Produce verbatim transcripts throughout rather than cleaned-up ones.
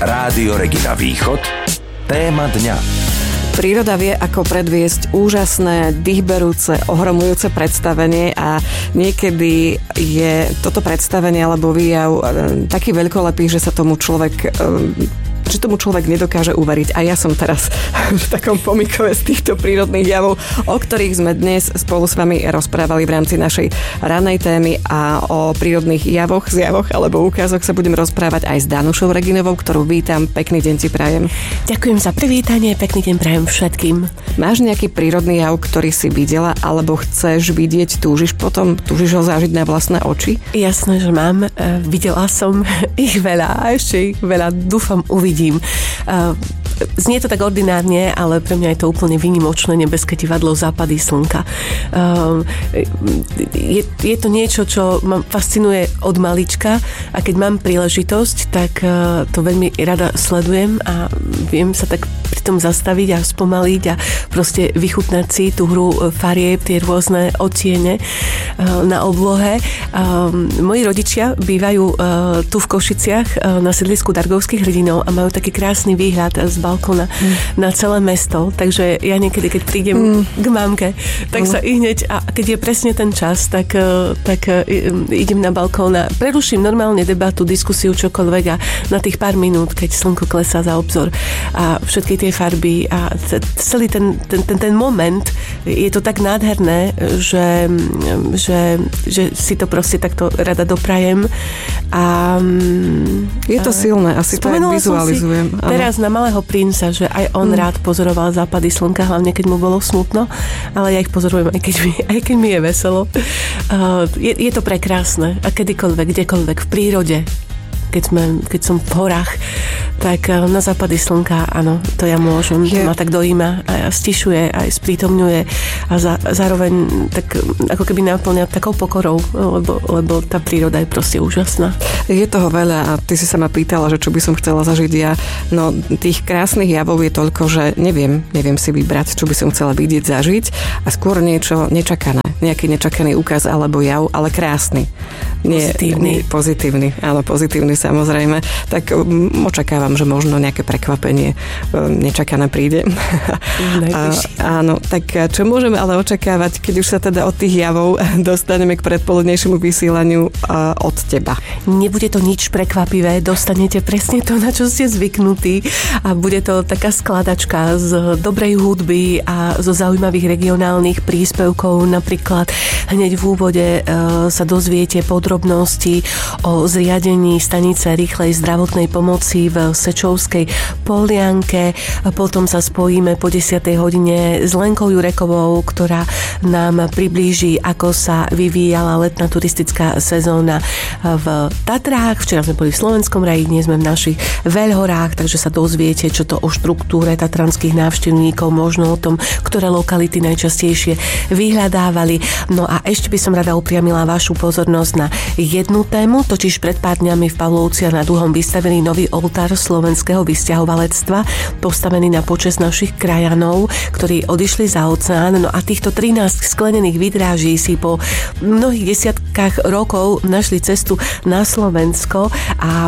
Rádio Regina Východ. Téma dňa. Príroda vie, ako predviesť úžasné, dýchberúce, ohromujúce predstavenie a niekedy je toto predstavenie alebo výjav taký veľkolepý, že sa tomu človek že tomu človek nedokáže uveriť. A ja som teraz v takom pomykove z týchto prírodných javov, o ktorých sme dnes spolu s vami rozprávali v rámci našej ranej témy a o prírodných javoch, zjavoch alebo úkazoch sa budem rozprávať aj s Danušou Reginovou, ktorú vítam. Pekný deň ti prajem. Ďakujem za privítanie, pekný deň prajem všetkým. Máš nejaký prírodný jav, ktorý si videla alebo chceš vidieť, túžiš potom, túžiš ho zažiť na vlastné oči? Jasné, že mám. Videla som ich veľa a ešte ich veľa dúfam uvidieť. Vidím. Znie to tak ordinárne, ale pre mňa je to úplne výnimočné nebeské divadlo západy slnka. Je, je to niečo, čo ma fascinuje od malička a keď mám príležitosť, tak to veľmi rada sledujem a viem sa tak pri tom zastaviť a spomaliť a proste vychutnať si tú hru farieb, tie rôzne odtiene na oblohe. Moji rodičia bývajú tu v Košiciach na sídlisku Dargovských hrdinov a majú taký krásny výhľad z balkóna mm. na celé mesto, takže ja niekedy, keď prídem mm. k mamke, tak mm. sa i hneď, a keď je presne ten čas, tak, tak idem na balkón a preruším normálne debatu, diskusiu, čokoľvek a na tých pár minút, keď slnko klesá za obzor a všetky tie farby a celý ten, ten, ten, ten moment, je to tak nádherné, že, že, že si to proste takto rada doprajem a je to silné, asi to aj vizualizujem. Teraz na Malého princa, že aj on mm. rád pozoroval západy slnka, hlavne keď mu bolo smutno, ale ja ich pozorujem aj keď mi, aj keď mi je veselo. Uh, je, je to prekrásne a kedykoľvek, kdekoľvek, v prírode, keď, sme, keď som v horách, tak na západy slnka, áno, to ja môžem. Je. To ma tak dojíma a stišuje, aj sprítomňuje a za, zároveň tak ako keby naplňa takou pokorou, lebo, lebo tá príroda je proste úžasná. Je toho veľa a ty si sa ma pýtala, že čo by som chcela zažiť ja. No tých krásnych javov je toľko, že neviem, neviem si vybrať, čo by som chcela vidieť, zažiť a skôr niečo nečakané. Nejaký nečakaný úkaz alebo jav, ale krásny. Nie, pozitívny. Nie, pozitívny, áno, pozitívny samozrejme. Tak um, očakávam, že možno nejaké prekvapenie um, nečakané príde. A, áno, tak čo môžeme ale očakávať, keď už sa teda od tých javov dostaneme k predpoludnejšiemu vysielaniu uh, od teba? Nebude to nič prekvapivé, dostanete presne to, na čo ste zvyknutí a bude to taká skladačka z dobrej hudby a zo zaujímavých regionálnych príspevkov. Napríklad hneď v úvode uh, sa dozviete podrobnosti o zriadení stanice rýchlej zdravotnej pomoci v Sečovskej Polianke. Potom sa spojíme po desiatej hodine s Lenkou Jurekovou, ktorá nám priblíži, ako sa vyvíjala letná turistická sezóna v Tatrách. Včera sme boli v Slovenskom raji, dnes sme v našich Veľhorách, takže sa dozviete, čo to o štruktúre tatranských návštevníkov, možno o tom, ktoré lokality najčastejšie vyhľadávali. No a ešte by som rada upriamila vašu pozornosť na jednu tému, totiž pred pár dňami v Pavlovciach nad Uhom vystavili nový oltár slovenského vysťahovalectva, postavený na počesť našich krajanov, ktorí odišli za oceán. No a týchto trinásť sklenených vidráží si po mnohých desiatkách rokov našli cestu na Slovensko a e,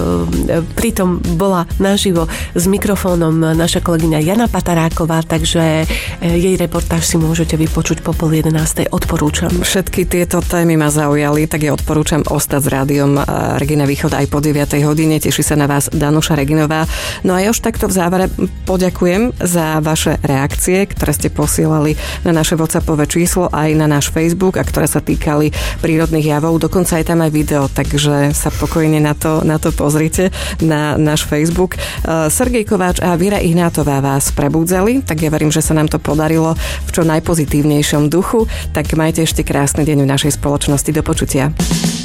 pritom bola naživo s mikrofónom naša kolegyňa Jana Pataráková, takže e, jej reportáž si môžete vypočuť po pol jedenástej. Odporúčam. Všetky tieto témy ma zaujali, tak ja odporúčam ostať s rádiom Regina Východ aj po deviatej hodine. Teší sa na vás Danuša Reginová. No a ja už takto v závere poďakujem za vaše reakcie, ktoré ste posielali na naše WhatsAppové číslo aj na náš Facebook a ktoré sa týkali prírodných javov. Dokonca je tam aj video, takže sa pokojne na to, na to pozrite na náš Facebook. Sergej Kováč a Víra Ihnátová vás prebudzali, tak ja verím, že sa nám to podarilo v čo najpozitívnejšom duchu. Tak majte ešte krásny deň v našej spoločnosti. Do počutia.